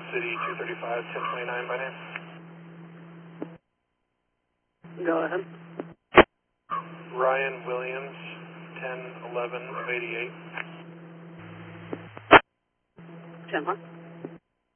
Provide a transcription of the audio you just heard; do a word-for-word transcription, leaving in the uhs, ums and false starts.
City two thirty-five, ten twenty-nine by name. Go ahead. Ryan Williams, ten eleven of eighty-eight. ten what?